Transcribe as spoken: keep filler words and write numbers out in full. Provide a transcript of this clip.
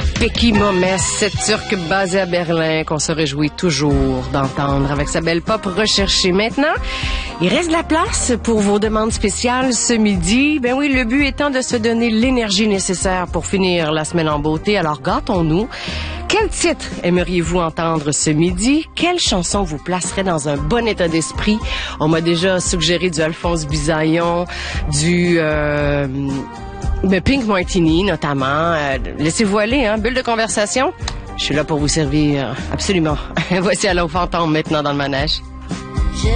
Becky Momes, cette Turque basée à Berlin qu'on se réjouit toujours d'entendre avec sa belle pop recherchée. Maintenant, il reste de la place pour vos demandes spéciales ce midi. Ben oui, le but étant de se donner l'énergie nécessaire pour finir la semaine en beauté. Alors gâtons-nous. Quel titre aimeriez-vous entendre ce midi? Quelle chanson vous placerait dans un bon état d'esprit? On m'a déjà suggéré du Alphonse Bisaillon, du... Euh, Mais Pink Martini, notamment. Euh, laissez-vous aller, hein. Bulle de conversation. Je suis là pour vous servir, absolument. Voici Allô Fantôme maintenant dans le manège.